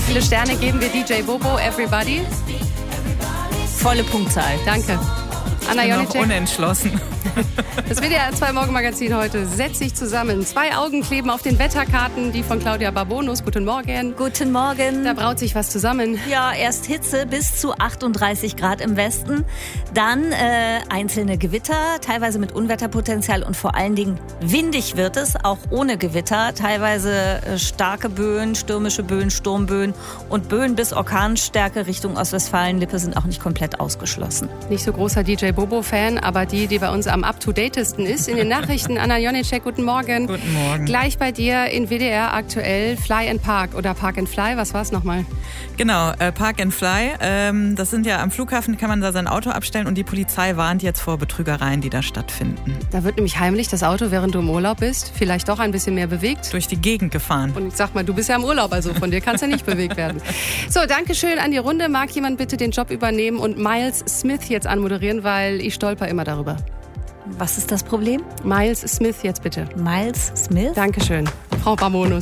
viele Sterne geben wir DJ Bobo, Everybody? Volle Punktzahl. Danke. Anna Ich bin noch Jonicek. unentschlossen. Das WDR 2 Morgenmagazin heute setzt sich zusammen. 2 Augen kleben auf den Wetterkarten, die von Claudia Barbonus. Guten Morgen. Guten Morgen. Da braut sich was zusammen. Ja, erst Hitze bis zu 38 Grad im Westen, dann einzelne Gewitter, teilweise mit Unwetterpotenzial und vor allen Dingen windig wird es, auch ohne Gewitter, teilweise starke Böen, stürmische Böen, Sturmböen und Böen bis Orkanstärke Richtung Ostwestfalen-Lippe sind auch nicht komplett ausgeschlossen. Nicht so großer DJ Bobo-Fan, aber die bei uns am up-to-datesten ist. In den Nachrichten, Anna Jonicek, guten Morgen. Guten Morgen. Gleich bei dir in WDR aktuell Fly and Park oder Park and Fly, was war's nochmal? Genau, Park and Fly. Das sind ja am Flughafen, kann man da sein Auto abstellen und die Polizei warnt jetzt vor Betrügereien, die da stattfinden. Da wird nämlich heimlich das Auto, während du im Urlaub bist, vielleicht doch ein bisschen mehr bewegt. Durch die Gegend gefahren. Und ich sag mal, du bist ja im Urlaub, also von dir kannst ja nicht bewegt werden. So, danke schön an die Runde. Mag jemand bitte den Job übernehmen und Miles Smith jetzt anmoderieren, weil ich stolper immer darüber. Was ist das Problem? Miles Smith jetzt bitte. Miles Smith? Dankeschön, Frau Barbonus.